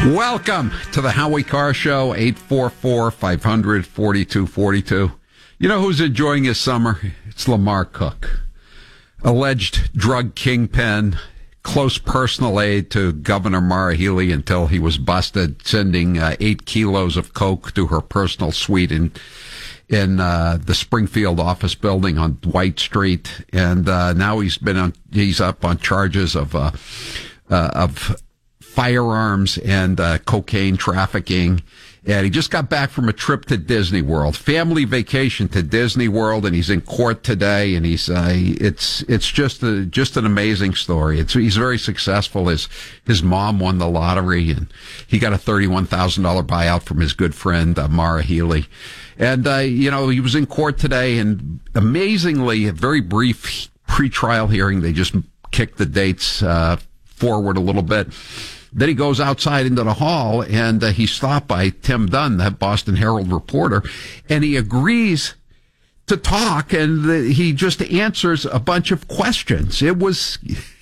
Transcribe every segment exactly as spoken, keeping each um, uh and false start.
Welcome to the Howie Carr Show, eight four four, five hundred, forty-two forty-two. You know who's enjoying his summer? It's Lamar Cook. Alleged drug kingpin, close personal aide to Governor Maura Healey until he was busted, sending uh, eight kilos of coke to her personal suite in in uh, the Springfield office building on Dwight Street. And uh, now he's been on, he's up on charges of uh, uh, of firearms and uh, cocaine trafficking. And he just got back from a trip to Disney World, family vacation to Disney World, and he's in court today. And he's uh, it's it's just a, just an amazing story. It's he's very successful. His his mom won the lottery, and he got a thirty-one thousand dollars buyout from his good friend uh, Maura Healey. And uh, you know, he was in court today, and amazingly, a very brief pretrial hearing. They just kicked the dates uh, forward a little bit. Then he goes outside into the hall, and uh, he's stopped by Tim Dunn, the Boston Herald reporter, and he agrees to talk, and the, he just answers a bunch of questions. It was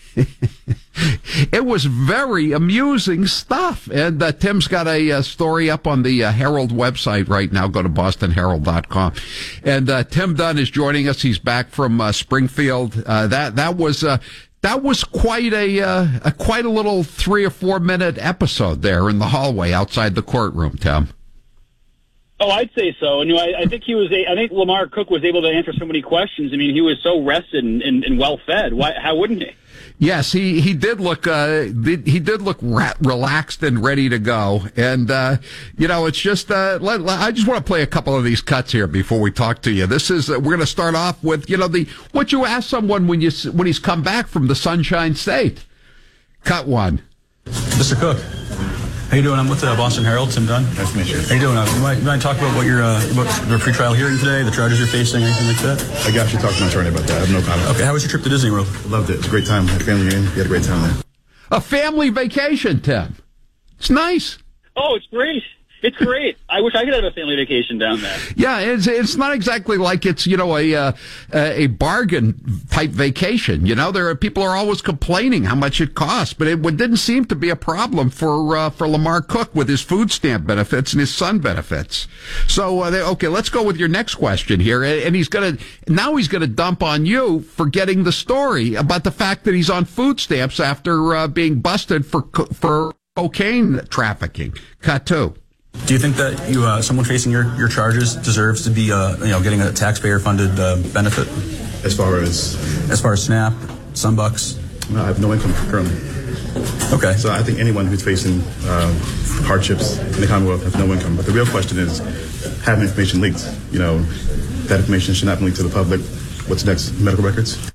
it was very amusing stuff. And uh, Tim's got a, a story up on the uh, Herald website right now. Go to boston herald dot com. And uh, Tim Dunn is joining us. He's back from uh, Springfield. Uh, that that was... Uh, That was quite a, uh, a quite a little three or four minute episode there in the hallway outside the courtroom, Tim. Oh, I'd say so. And you know, I, I think he was. A, I think Lamar Cook was able to answer so many questions. I mean, he was so rested and, and, and well fed. Why? How wouldn't he? Yes, he, he did look uh, he did look ra- relaxed and ready to go. And uh, you know, it's just uh, let, let, I just want to play a couple of these cuts here before we talk to you. This is uh, we're going to start off with you know the what you ask someone when you when he's come back from the Sunshine State. Cut one. Mister Cook, how you doing? I'm with the Boston Herald, Tim Dunn. Nice to meet you. How you doing? Uh, you, might, you might talk about what your uh, about the pretrial hearing today, the charges you're facing, anything like that? I got you. Talk to my attorney about that. I have no comment. Okay, how was your trip to Disney World? Loved it. It was a great time. Had a family reunion. We had a great time there. A family vacation, Tim. It's nice. Oh, it's great. It's great. I wish I could have a family vacation down there. Yeah, it's it's not exactly like it's you know a uh, a bargain type vacation. You know, there are people are always complaining how much it costs, but it didn't seem to be a problem for uh, for Lamar Cook with his food stamp benefits and his son benefits. So uh, they, okay, let's go with your next question here, and he's gonna now he's gonna dump on you for getting the story about the fact that he's on food stamps after uh, being busted for for cocaine trafficking. Cut two. Do you think that you, uh, someone facing your, your charges deserves to be, uh, you know, getting a taxpayer-funded uh, benefit? As far as? As far as SNAP, Sunbucks? No, I have no income currently. Okay. So I think anyone who's facing uh, hardships in the Commonwealth has no income. But the real question is, having information leaked. You know, that information should not be leaked to the public. What's next? Medical records?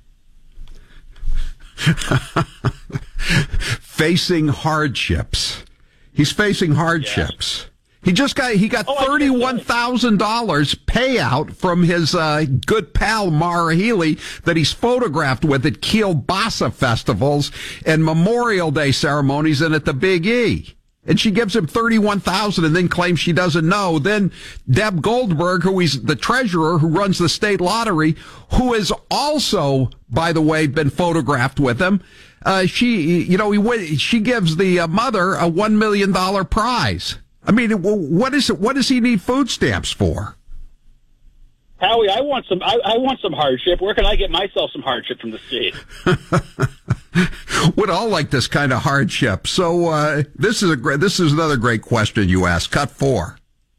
Facing hardships. He's facing hardships. Yeah. He just got he got oh, thirty-one thousand dollars payout from his uh, good pal Maura Healey that he's photographed with at Kielbasa festivals and Memorial Day ceremonies and at the Big E. And she gives him thirty-one thousand dollars and then claims she doesn't know. Then Deb Goldberg, who is the treasurer who runs the state lottery, who has also, by the way, been photographed with him. Uh, she, you know, he, she gives the uh, mother a one million dollars prize. I mean, what is it? What does he need food stamps for? Howie, I want some. I, I want some hardship. Where can I get myself some hardship from the state? Would all like this kind of hardship. So uh, this is a great. This is another great question you asked. Cut four.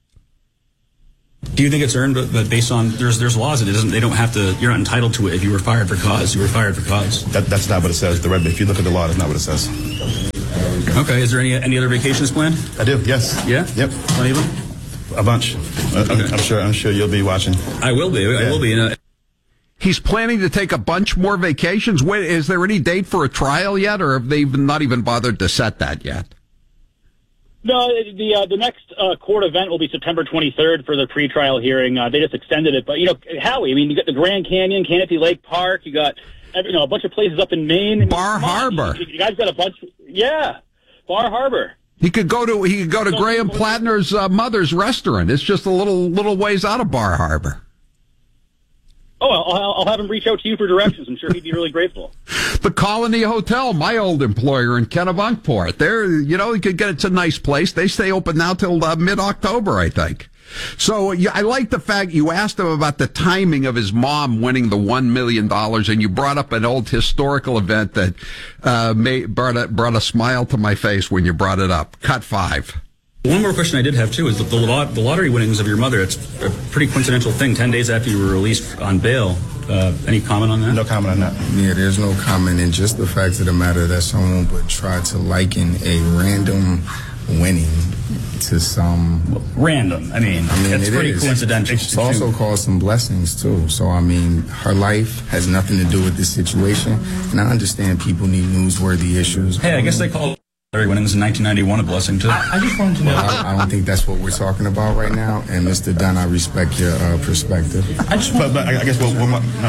Do you think it's earned, but, but based on there's there's laws that it doesn't they don't have to you're not entitled to it if you were fired for cause you were fired for cause. That, that's not what it says. The red. If you look at the law, that's not what it says. Okay. Is there any any other vacations planned? I do. Yes. Yeah. Yep. Plenty of them. A bunch. Okay. I'm, I'm sure. I'm sure you'll be watching. I will be. I yeah. will be. You know. He's planning to take a bunch more vacations. When, is there any date for a trial yet, or have they not even bothered to set that yet? No, the uh, the next uh, court event will be September twenty-third for the pretrial hearing. Uh, they just extended it, but you know, Howie, I mean, you got the Grand Canyon, Canopy Lake Park, you got you know a bunch of places up in Maine. Bar Harbor. You, you guys got a bunch. Yeah, Bar Harbor. He could go to he could go to so, Graham Plattner's uh, mother's restaurant. It's just a little little ways out of Bar Harbor. Oh, I'll, I'll have him reach out to you for directions. I'm sure he'd be really grateful. The Colony Hotel, my old employer in Kennebunkport. There, you know, you could get, it's a nice place. They stay open now till uh, mid-October, I think. So yeah, I like the fact you asked him about the timing of his mom winning the one million dollars, and you brought up an old historical event that uh, made, brought, a, brought a smile to my face when you brought it up. Cut five. One more question I did have, too, is that the, lot, the lottery winnings of your mother, it's a pretty coincidental thing, ten days after you were released on bail. Uh, any comment on that? No comment on that. Yeah, there's no comment. And just the fact of the matter that someone would try to liken a random winning to some... Well, random. I mean, I mean it's it pretty is. coincidental. It's also caused some blessings, too. So, I mean, her life has nothing to do with this situation. And I understand people need newsworthy issues. Hey, I guess they call lottery winnings in nineteen ninety-one a blessing, too. I, I just wanted to know. Well, I, I don't think that's what we're talking about right now. And Mister Dunn, I respect your uh, perspective. I just But, but I guess we'll, we'll no.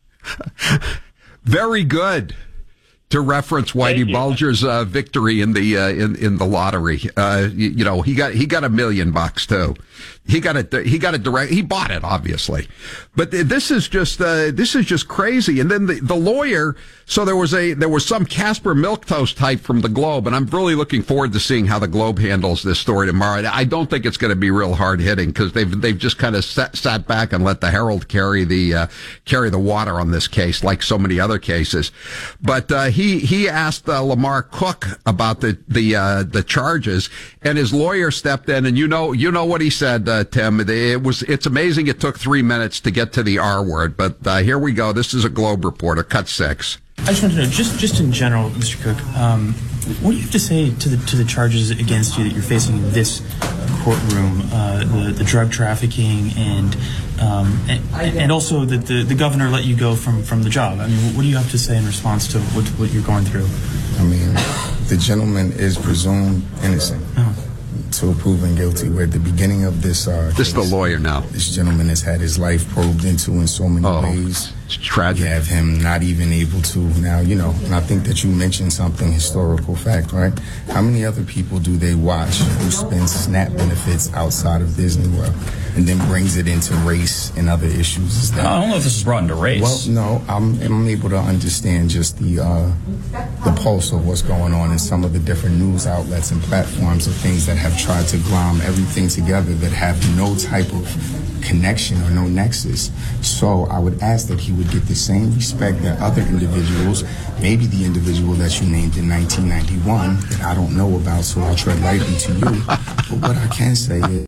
Very good. To reference Whitey Bulger's uh, victory in the uh, in in the lottery, uh, you, you know he got he got a million bucks too. He got it. He got it direct. He bought it, obviously, but this is just uh, this is just crazy. And then the, the lawyer. So there was a there was some Casper Milquetoast type from the Globe, and I'm really looking forward to seeing how the Globe handles this story tomorrow. I don't think it's going to be real hard hitting because they've they've just kind of sat, sat back and let the Herald carry the uh, carry the water on this case, like so many other cases. But uh, he he asked uh, Lamar Cook about the the uh, the charges, and his lawyer stepped in, and you know you know what he said, uh, Tim. It was it's amazing it took three minutes to get to the R word, but uh, here we go. This is a Globe reporter, cut six. I just want to know, just just in general, Mister Cook, um, what do you have to say to the to the charges against you that you're facing in this courtroom, uh, the the drug trafficking and um, and, and also that the, the governor let you go from, from the job? I mean, what do you have to say in response to what what you're going through? I mean, the gentleman is presumed innocent. Oh. To proven guilty. We're at the beginning of this. Uh, this is the lawyer now. This gentleman has had his life probed into in so many oh, ways. It's tragic. You have him not even able to now. You know, and I think that you mentioned something historical fact, right? How many other people do they watch who spend SNAP benefits outside of Disney World, and then brings it into race and other issues? Is that, I don't know if this is brought into race. Well, no, I'm I'm able to understand just the uh, the pulse of what's going on in some of the different news outlets and platforms of things that have tried to glom everything together that have no type of connection or no nexus. So I would ask that he would get the same respect that other individuals, maybe the individual that you named in nineteen ninety-one that I don't know about, so I'll tread lightly to you. But what I can say is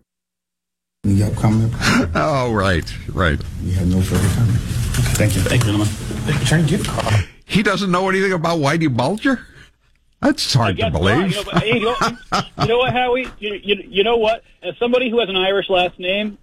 in the upcoming. Oh, right, right. We have no further comment. Okay, thank you. Thank you, gentlemen. Attorney, do you have a call? He doesn't know anything about Whitey Bulger? That's hard to believe. You know, but, hey, you, know, you know what, Howie? You, you, you know what? As somebody who has an Irish last name,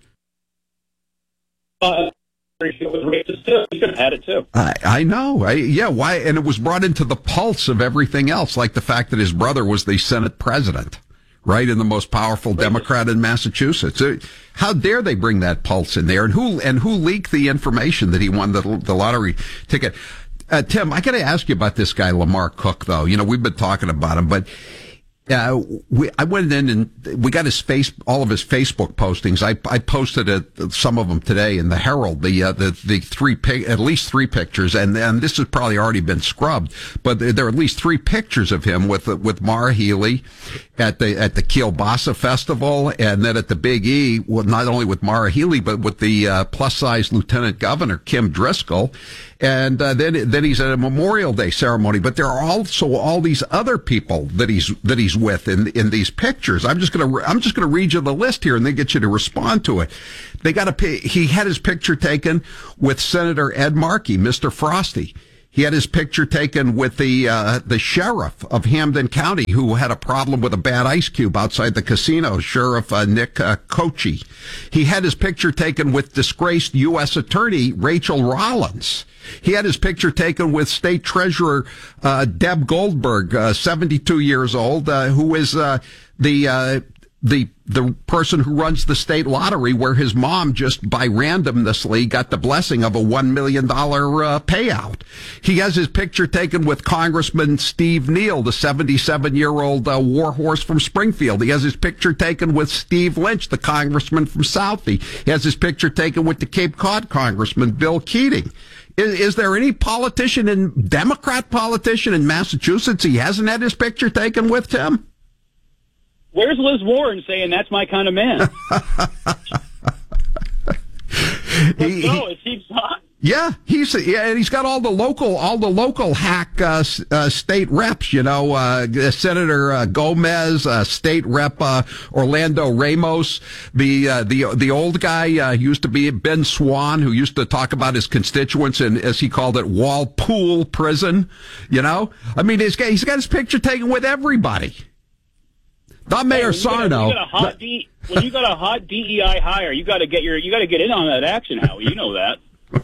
uh, it was racist too. You could have had it too. I, I know. I, yeah, why? And it was brought into the pulse of everything else, like the fact that his brother was the Senate president, right, and the most powerful Democrat in Massachusetts. Uh, how dare they bring that pulse in there? And who and who leaked the information that he won the, the lottery ticket? Uh, Tim, I got to ask you about this guy, Lamar Cook, though. You know, we've been talking about him, but uh, we, I went in and we got his face, all of his Facebook postings. I, I posted it, some of them today in the Herald, the, uh, the, the three, at least three pictures. And, and this has probably already been scrubbed, but there are at least three pictures of him with, with Maura Healey at the, at the Kielbasa Festival. And then at the Big E, well, not only with Maura Healey, but with the, uh, plus size Lieutenant Governor Kim Driscoll. And uh, then then he's at a Memorial Day ceremony. But there are also all these other people that he's that he's with in in these pictures. I'm just gonna I'm just gonna read you the list here and then get you to respond to it. They got a he had his picture taken with Senator Ed Markey, Mister Frosty. He had his picture taken with the uh, the sheriff of Hampden County, who had a problem with a bad ice cube outside the casino, Sheriff uh, Nick uh, Kochi. He had his picture taken with disgraced U S Attorney Rachel Rollins. He had his picture taken with State Treasurer uh, Deb Goldberg, uh, seventy-two years old, uh, who is uh, the uh, the the person who runs the state lottery, where his mom just by randomnessly got the blessing of a one million dollars uh, payout. He has his picture taken with Congressman Steve Neal, the seventy-seven-year-old uh, warhorse from Springfield. He has his picture taken with Steve Lynch, the congressman from Southie. He has his picture taken with the Cape Cod congressman, Bill Keating. Is, is there any politician, in Democrat politician in Massachusetts he hasn't had his picture taken with, Tim? Where's Liz Warren saying that's my kind of man? he, no, it seems not. Yeah, he's yeah, and he's got all the local, all the local hack uh, uh, state reps. You know, uh, Senator uh, Gomez, uh, State Rep uh, Orlando Ramos, the uh, the the old guy uh, used to be Ben Swan, who used to talk about his constituents in, as he called it, Walpole Prison. You know, I mean, he's got, he's got his picture taken with everybody. Not Mayor hey, Sarno. You got a hot D, when you got a hot D E I hire, you got to get your you got to get in on that action, Howie. You know that.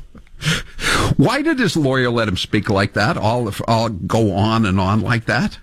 Why did his lawyer let him speak like that? All all go on and on like that?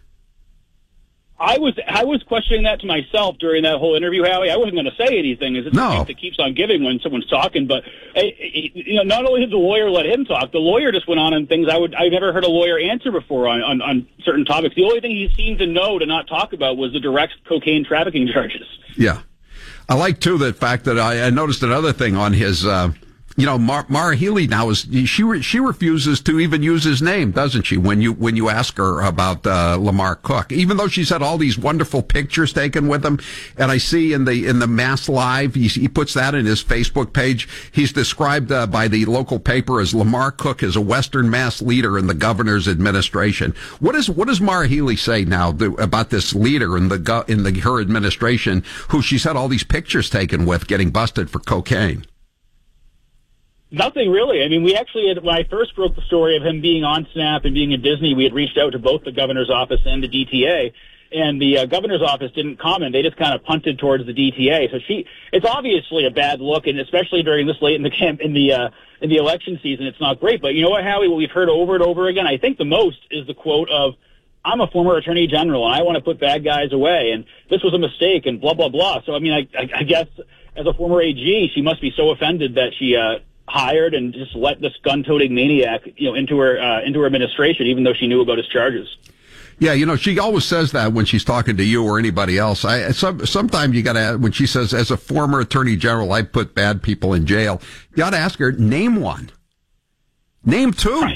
I was I was questioning that to myself during that whole interview, Howie. I wasn't going to say anything. Is it no. the gift that keeps on giving when someone's talking? But you know, not only did the lawyer let him talk, the lawyer just went on on things I would I've never heard a lawyer answer before on, on, on certain topics. The only thing he seemed to know to not talk about was the direct cocaine trafficking charges. Yeah, I like too the fact that I, I noticed another thing on his. Uh, You know, Mar- Maura Healey now is she re- she refuses to even use his name, doesn't she? When you when you ask her about uh, Lamar Cook, even though she's had all these wonderful pictures taken with him, and I see in the in the Mass Live, he, he puts that in his Facebook page. He's described uh, by the local paper as Lamar Cook as a Western Mass leader in the governor's administration. What is what does Maura Healey say now th- about this leader in the go- in the her administration, who she's had all these pictures taken with, getting busted for cocaine? Nothing really. I mean, we actually had, when I first broke the story of him being on Snap and being at Disney, we had reached out to both the governor's office and the D T A, and the uh, governor's office didn't comment. They just kind of punted towards the D T A. So she, it's obviously a bad look, and especially during this late in the camp, in the, uh, in the election season, it's not great. But you know what, Howie, what we've heard over and over again, I think the most is the quote of, I'm a former attorney general and I want to put bad guys away, and this was a mistake and blah, blah, blah. So, I mean, I, I, I guess as a former A G, she must be so offended that she, uh, hired and just let this gun-toting maniac, you know, into her uh, into her administration, even though she knew about his charges. Yeah, you know, she always says that when she's talking to you or anybody else. I some, sometimes you got to, when she says, as a former attorney general, I put bad people in jail. You got to ask her, name one, name two. Right.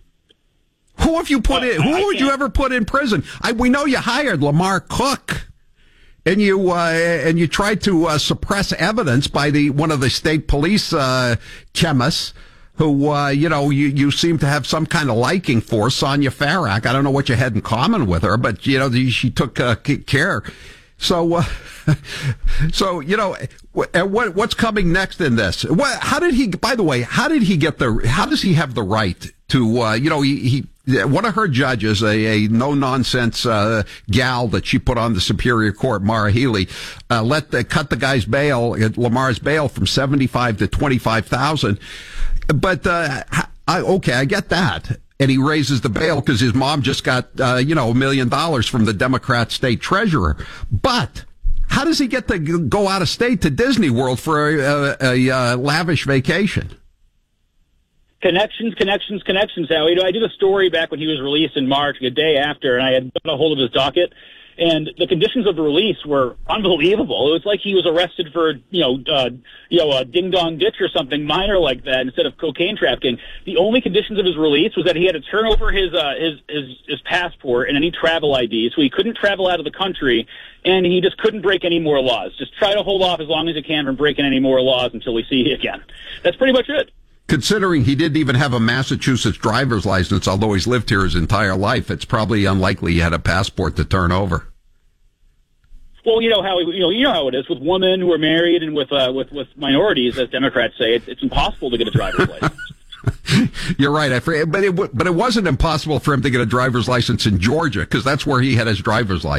Who have you put well, in? Who I would you ever put in prison? I we know you hired Lamar Cook. And you uh, and you tried to uh, suppress evidence by the one of the state police uh, chemists who uh, you know you, you seem to have some kind of liking for, Sonia Farrak. I don't know what you had in common with her, but you know she took uh, care. So uh, so you know what what's coming next in this? What, how did he? By the way, how did he get the? How does he have the right to? Uh, you know he. he One of her judges, a, a no-nonsense uh, gal that she put on the Superior Court, Maura Healey, uh, let the, cut the guy's bail, Lamar's bail, from seventy-five to twenty-five thousand. But uh, I, okay, I get that, and he raises the bail because his mom just got uh, you know a million dollars from the Democrat state treasurer. But how does he get to go out of state to Disney World for a, a, a, a lavish vacation? Connections, connections, connections, Howie. I did a story back when he was released in March, a day after, and I had got a hold of his docket, and the conditions of the release were unbelievable. It was like he was arrested for, you know, uh, you know, a ding-dong ditch or something minor like that instead of cocaine trafficking. The only conditions of his release was that he had to turn over his, uh, his, his, his passport and any travel I D, so he couldn't travel out of the country, and he just couldn't break any more laws. Just try to hold off as long as you can from breaking any more laws until we see you again. That's pretty much it. Considering he didn't even have a Massachusetts driver's license, although he's lived here his entire life, it's probably unlikely he had a passport to turn over. Well, you know how you know you know how it is with women who are married and with uh, with with minorities, as Democrats say. It's, it's impossible to get a driver's license. You're right, I forget, but it but it wasn't impossible for him to get a driver's license in Georgia because that's where he had his driver's license.